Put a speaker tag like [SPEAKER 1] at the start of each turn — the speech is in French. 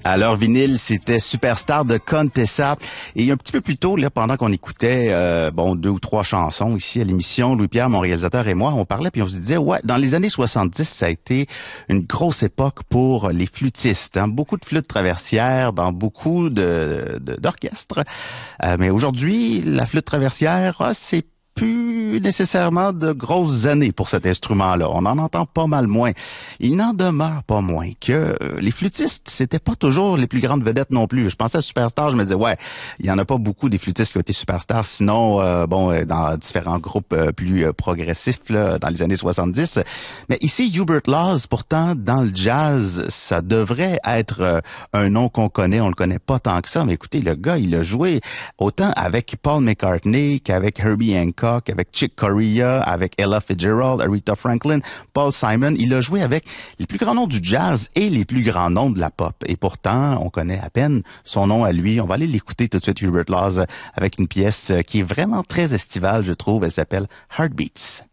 [SPEAKER 1] À l'heure vinyle, c'était Superstar de Contessa. Et un petit peu plus tôt, là, pendant qu'on écoutait 2 ou 3 chansons ici à l'émission, Louis-Pierre, mon réalisateur et moi, on parlait puis on se disait, ouais, dans les années 70, ça a été une grosse époque pour les flûtistes. Hein? Beaucoup de flûtes traversières dans beaucoup d'orchestres. Mais aujourd'hui, la flûte traversière, c'est plus nécessairement de grosses années pour cet instrument-là. On en entend pas mal moins. Il n'en demeure pas moins que les flûtistes, c'était pas toujours les plus grandes vedettes non plus. Je pensais à Superstar, je me disais, ouais, il y en a pas beaucoup des flûtistes qui ont été superstars, sinon, dans différents groupes plus progressifs là, dans les années 70. Mais ici, Hubert Laws, pourtant, dans le jazz, ça devrait être un nom qu'on connaît. On le connaît pas tant que ça, mais écoutez, le gars, il a joué autant avec Paul McCartney qu'avec Herbie Hancock, avec Chick Corea, avec Ella Fitzgerald, Aretha Franklin, Paul Simon. Il a joué avec les plus grands noms du jazz et les plus grands noms de la pop. Et pourtant, on connaît à peine son nom à lui. On va aller l'écouter tout de suite, Hubert Laws, avec une pièce qui est vraiment très estivale, je trouve. Elle s'appelle Heartbeats.